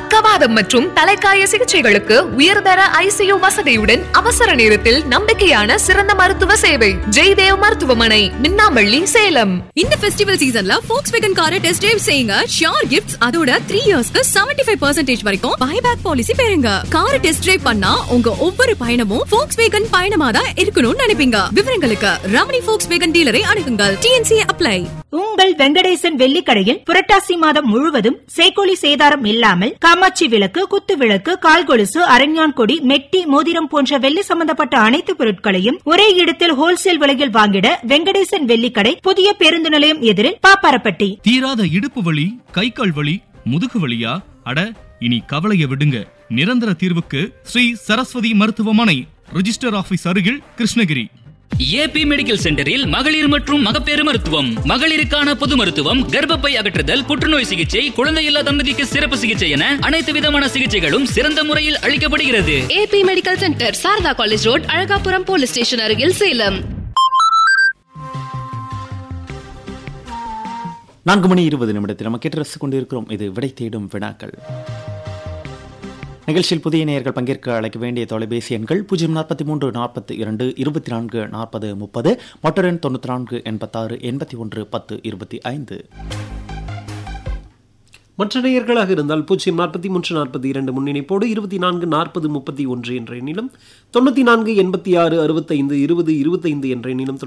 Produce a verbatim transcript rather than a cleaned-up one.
பக்கவாதம் மற்றும் தலைக்காய சிகிச்சைகளுக்கு உயர்தர ஐசியூ வசதியுடன் அவசர நேரத்தில் நம்பிக்கையான சிறந்த மருத்துவ சேவை. ஜெய்தேவ் மருத்துவமனை, மின்னாம்பள்ளி, சேலம். இந்த ஃபெஸ்டிவல் சீசன்ல Volkswagen காரை டெஸ்ட் டிரைவ் செய்யுங்க. ஷியோர் கிஃப்ட்ஸ், அதோட த்ரீ இயர்ஸ்க்கு செவன்டி ஃபைவ் பர்சன்டேஜ் வரைக்கும் பைபேக் பாலிசி பெறுங்க. காரை டெஸ்ட் டிரைவ் பண்ணா உங்க ஒவ்வொரு பயணமும் Volkswagen பயணமா தான் இருக்கணும்னு நினைப்பீங்க. விவரங்களுக்கு ரமணி Volkswagen டீலரை அணுகுங்கள். DNC apply. உங்கள் வெங்கடேசன் வெள்ளிக்கடையில் புரட்டாசி மாதம் முழுவதும் சேக்கோலி சேதாரம் இல்லாமல் காமாட்சி விளக்கு, குத்து விளக்கு, கால் கொலுசு, அரஞ்ஞான் கொடி, மெட்டி, மோதிரம் போன்ற வெள்ளி சம்பந்தப்பட்ட அனைத்து பொருட்களையும் ஒரே இடத்தில் ஹோல்சேல் விலையில் வாங்கிட வெங்கடேசன் வெள்ளிக்கடை, புதிய பேருந்து நிலையம் எதிரில், பாப்பாரப்பட்டி. தீராத இடுப்பு வலி, கை கால் வலி, முதுகு வலியா? அட, இனி கவலைய விடுங்க. நிரந்தர தீர்வுக்கு ஸ்ரீ சரஸ்வதி மருத்துவமனை, ரிஜிஸ்டர் ஆபீஸ் அருகில், கிருஷ்ணகிரி. ஏபி மெடிக்கல் சென்டரில் மகளிர் மற்றும் மகப்பேறு மருத்துவம், மகளிருக்கான பொது மருத்துவம், கர்ப்பப்பை அகற்றுதல், புற்றுநோய் சிகிச்சை, குழந்தையில்லா தம்பதிக்கு சிறப்பு சிகிச்சை என அனைத்து விதமான சிகிச்சைகளும் சிறந்த முறையில் அளிக்கப்படுகிறது. AB medical centre, Saradha college road, Alagapuram police station அருகில், சேலம். நான்கு மணி இருபது நிமிடத்தில் நம்ம கேட்டு ரசித்துக் கொண்டிருக்கிறோம். இது விடை தேடும் வினாக்கள் நிகழ்ச்சியில். புதிய நேயர்கள் பங்கேற்க அழைக்க வேண்டிய தொலைபேசி எண்கள் பூஜ்ஜியம் நாற்பத்தி மூன்று நாற்பத்தி இரண்டு இருபத்தி நான்கு நாற்பது முப்பது, மற்றொரு எண் தொண்ணூற்றி நான்கு எண்பத்தாறு எண்பத்தி ஒன்று பத்து இருபத்தி ஐந்து. மற்ற நேயர்களாக இருந்தால் பூஜ்ஜியம் நாற்பத்தி மூன்று நாற்பத்தி இரண்டு முன்னிணைப்போடு இருபத்தி நான்கு நாற்பது முப்பத்தி ஒன்று என்ற எண்ணிலும், தொண்ணூற்றி நான்கு எண்பத்தி ஆறு அறுபத்தைந்து இருபது இருபத்தைந்து என்ற எண்ணிலும்